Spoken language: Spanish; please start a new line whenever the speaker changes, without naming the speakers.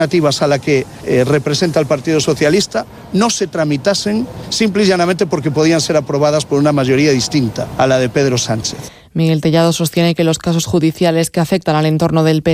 a la que representa el Partido Socialista no se tramitasen simple y llanamente porque podían ser aprobadas por una mayoría distinta a la de Pedro Sánchez.
Miguel Tellado sostiene que los casos judiciales que afectan al entorno del